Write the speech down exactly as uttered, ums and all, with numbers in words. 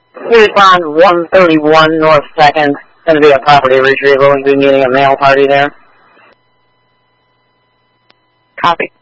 Here's on one thirty-one North second. Going to be a property retrieval. We'll be meeting a mail party there. Copy.